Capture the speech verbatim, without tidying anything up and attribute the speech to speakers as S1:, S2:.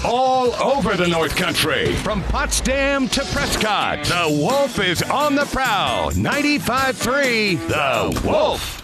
S1: all over the North Country. From Potsdam to Prescott, the Wolf is on the prowl. ninety-five point three, The Wolf.